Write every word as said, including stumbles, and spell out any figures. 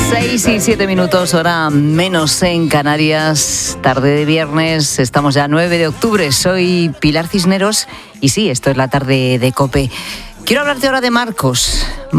seis y siete minutos, hora menos en Canarias, tarde de viernes, estamos ya nueve de octubre, soy Pilar Cisneros y sí, esto es la tarde de COPE. Quiero hablarte ahora de Marcos.